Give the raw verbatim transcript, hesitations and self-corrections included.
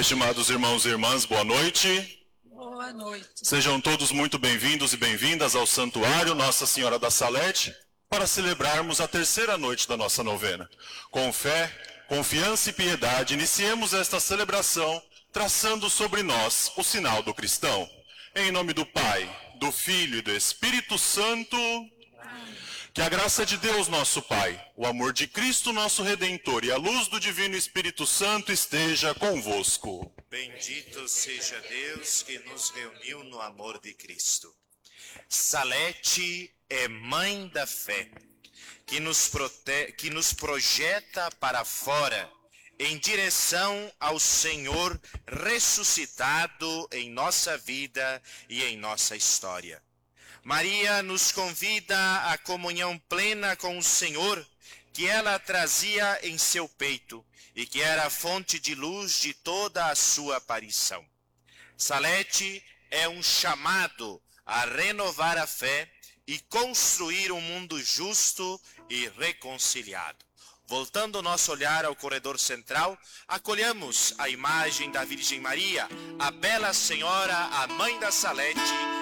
Estimados irmãos e irmãs, boa noite. Boa noite. Sejam todos muito bem-vindos e bem-vindas ao Santuário Nossa Senhora da Salete para celebrarmos a terceira noite da nossa novena. Com fé, confiança e piedade, iniciemos esta celebração traçando sobre nós o sinal do cristão. Em nome do Pai, do Filho e do Espírito Santo, que a graça de Deus nosso Pai, o amor de Cristo nosso Redentor e a luz do Divino Espírito Santo esteja convosco. Bendito seja Deus que nos reuniu no amor de Cristo. Salete é mãe da fé, que nos, prote... que nos projeta para fora, em direção ao Senhor ressuscitado em nossa vida e em nossa história. Maria nos convida à comunhão plena com o Senhor, que ela trazia em seu peito e que era a fonte de luz de toda a sua aparição. Salete é um chamado a renovar a fé e construir um mundo justo e reconciliado. Voltando o nosso olhar ao corredor central, acolhamos a imagem da Virgem Maria, a Bela Senhora, a Mãe da Salete,